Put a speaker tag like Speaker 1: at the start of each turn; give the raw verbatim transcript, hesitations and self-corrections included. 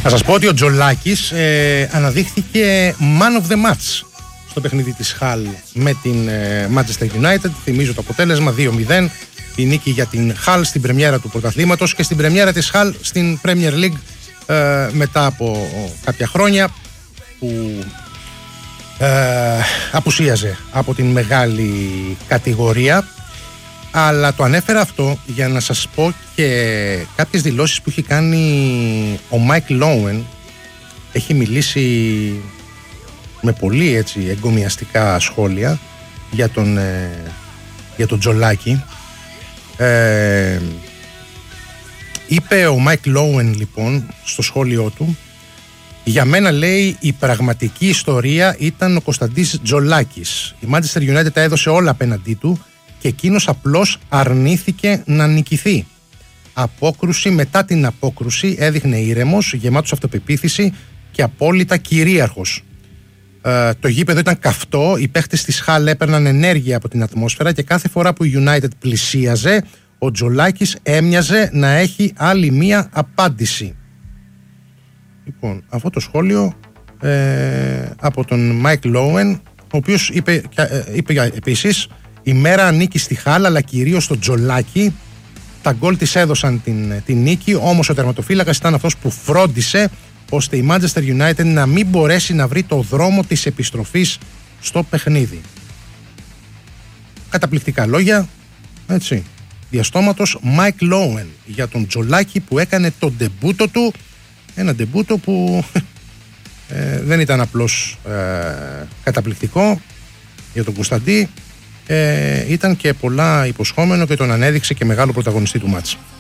Speaker 1: Θα σας πω ότι ο Τζολάκης ε, αναδείχθηκε man of the match στο παιχνίδι της Χαλ με την ε, Manchester United. Θυμίζω το αποτέλεσμα δύο μηδέν, η νίκη για την Χαλ στην πρεμιέρα του πρωταθλήματος και στην πρεμιέρα της Χαλ στην Premier League ε, μετά από κάποια χρόνια που ε, απουσίαζε από την μεγάλη κατηγορία. Αλλά το ανέφερα αυτό για να σας πω και κάποιες δηλώσεις που έχει κάνει ο Μάικ Λόουεν. Έχει μιλήσει με πολύ έτσι εγκομιαστικά σχόλια για τον, ε, για τον Τζολάκη. Ε, είπε ο Μάικ Λόουεν λοιπόν στο σχόλιο του: για μένα, λέει, η πραγματική ιστορία ήταν ο Κωνσταντής Τζολάκης. Η Manchester United τα έδωσε όλα απέναντί του και εκείνος απλώς αρνήθηκε να νικηθεί. Απόκρουση μετά την απόκρουση, έδειχνε ήρεμος, γεμάτος αυτοπεποίθηση και απόλυτα κυρίαρχος. Ε, το γήπεδο ήταν καυτό, οι παίχτες της Χαλ έπαιρναν ενέργεια από την ατμόσφαιρα και κάθε φορά που η United πλησίαζε, ο Τζολάκης έμοιαζε να έχει άλλη μία απάντηση. Λοιπόν, αυτό το σχόλιο ε, από τον Μάικ Λόουεν, ο οποίος είπε, ε, είπε επίσης: η μέρα ανήκει στη Χαλ, αλλά κυρίως στο Τζολάκη. Τα γκολ της έδωσαν την, την νίκη, όμως ο τερματοφύλακας ήταν αυτός που φρόντισε ώστε η Manchester United να μην μπορέσει να βρει το δρόμο της επιστροφής στο παιχνίδι. Καταπληκτικά λόγια, έτσι, διαστόματος Μάικ Λόουεν για τον Τζολάκη που έκανε το ντεμπούτο του. Ένα ντεμπούτο που ε, δεν ήταν απλώς ε, καταπληκτικό για τον Κωνσταντή. Ε, ήταν και πολλά υποσχόμενο και τον ανέδειξε και μεγάλο πρωταγωνιστή του μάτς.